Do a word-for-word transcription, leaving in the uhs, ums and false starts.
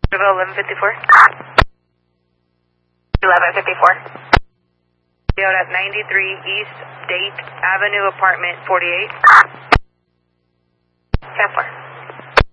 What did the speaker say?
eleven fifty-four. eleven fifty-four. Out at ninety-three East State Avenue, apartment forty-eight. ten four.